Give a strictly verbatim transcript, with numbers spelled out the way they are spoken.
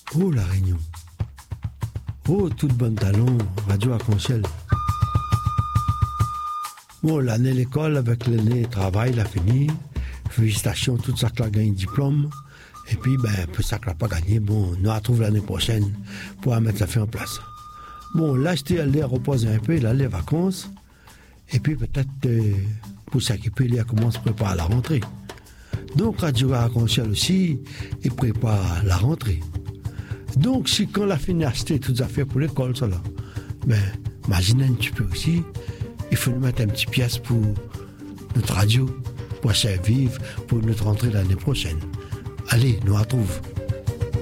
Oh, La Réunion. Oh, toute bonne talon, Radio Arc-en-Ciel. Bon, l'année l'école avec l'année travail, la fini. Félicitations, tout ça qui a gagné diplôme. Et puis, ben, peu ça qui n'a pas gagné, bon, nous retrouvons l'année prochaine pour mettre ça fait en place. Bon, là, j'étais allé reposer un peu, là, les vacances. Et puis, peut-être, euh, pour s'occuper, il commence à préparer la rentrée. Donc, Radio Arc-en-Ciel aussi, il prépare la rentrée. Donc, si quand la fini acheter toutes les affaires pour l'école, ça là, ben, imaginez un petit peu aussi, il faut nous mettre un petit pièce pour notre radio, pour servir, pour notre rentrée l'année prochaine. Allez, nous retrouvons.